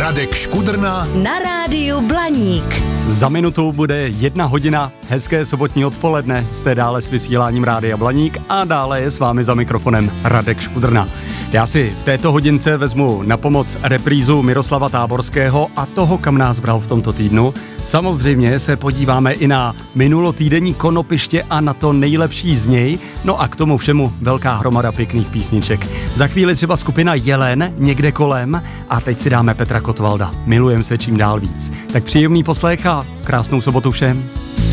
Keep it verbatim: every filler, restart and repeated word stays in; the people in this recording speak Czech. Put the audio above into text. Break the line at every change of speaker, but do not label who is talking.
Radek Škudrna
na rádiu Blaník.
Za minutu bude jedna hodina, hezké sobotní odpoledne, jste dále s vysíláním Rádia Blaník a dále je s vámi za mikrofonem Radek Škudrna. Já si v této hodince vezmu na pomoc reprízu Miroslava Táborského a toho, kam nás bral v tomto týdnu. Samozřejmě se podíváme i na minulotýdenní konopiště a na to nejlepší z něj, no a k tomu všemu velká hromada pěkných písniček. Za chvíli třeba skupina Jelen, Někde kolem, a teď si dáme Petra Kotvalda. Milujem se čím dál víc. Tak příjemný poslech a krásnou sobotu všem.